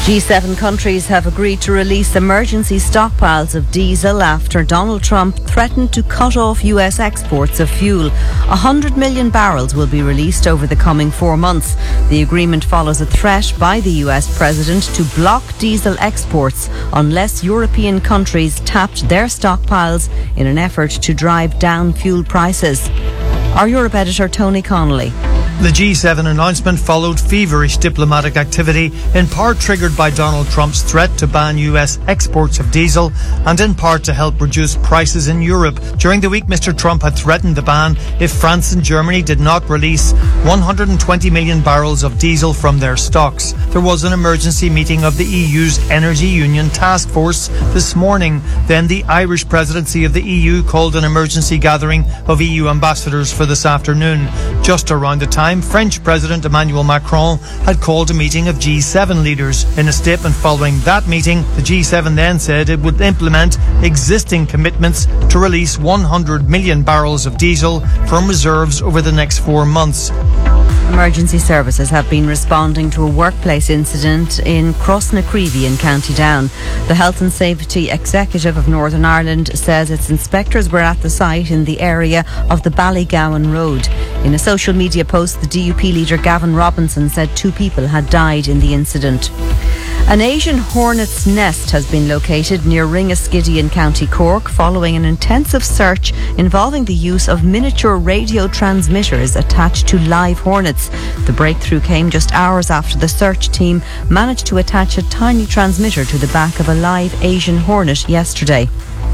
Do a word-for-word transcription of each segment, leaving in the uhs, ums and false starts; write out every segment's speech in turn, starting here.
G seven countries have agreed to release emergency stockpiles of diesel after Donald Trump threatened to cut off U S exports of fuel. one hundred million barrels will be released over the coming four months. The agreement follows a threat by the U S president to block diesel exports unless European countries tapped their stockpiles in an effort to drive down fuel prices. Our Europe editor Tony Connolly. The G seven announcement followed feverish diplomatic activity, in part triggered by Donald Trump's threat to ban U S exports of diesel and in part to help reduce prices in Europe. During the week, Mister Trump had threatened the ban if France and Germany did not release one hundred twenty million barrels of diesel from their stocks. There was an emergency meeting of the E U's Energy Union Task Force this morning. Then the Irish presidency of the E U called an emergency gathering of E U ambassadors for this afternoon. Just around the time, French President Emmanuel Macron had called a meeting of G seven leaders. In a statement following that meeting, the G seven then said it would implement existing commitments to release one hundred million barrels of diesel from reserves over the next four months. Emergency services have been responding to a workplace incident in Crossnacreevy in County Down. The Health and Safety Executive of Northern Ireland says its inspectors were at the site in the area of the Ballygowan Road. In a social media post, the D U P leader Gavin Robinson said two people had died in the incident. An Asian hornet's nest has been located near Ringaskiddy in County Cork following an intensive search involving the use of miniature radio transmitters attached to live hornets. The breakthrough came just hours after the search team managed to attach a tiny transmitter to the back of a live Asian hornet yesterday.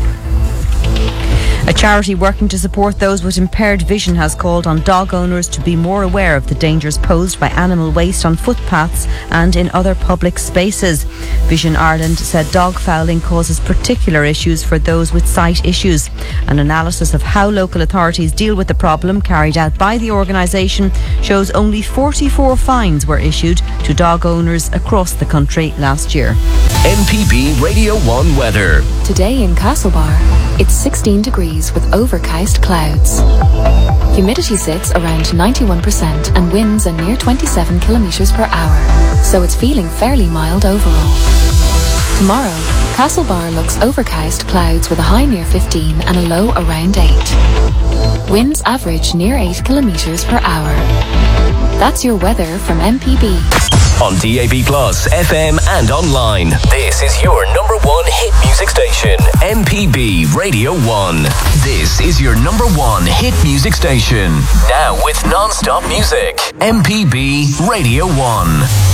A charity working to support those with impaired vision has called on dog owners to be more aware of the dangers posed by animal waste on footpaths and in other public spaces. Vision Ireland said dog fouling causes particular issues for those with sight issues. An analysis of how local authorities deal with the problem carried out by the organisation shows only forty-four fines were issued to dog owners across the country last year. M P B Radio one weather. Today in Castlebar, it's sixteen degrees with overcast clouds. Humidity sits around ninety-one percent and winds are near twenty-seven kilometres per hour, so it's feeling fairly mild overall. Tomorrow, Castlebar looks overcast clouds with a high near fifteen and a low around eight. Winds average near eight kilometres per hour. That's your weather from M P B. On D A B Plus, F M and online. This is your number one hit music station, M P B Radio one. This is your number one hit music station. Now with non-stop music, M P B Radio one.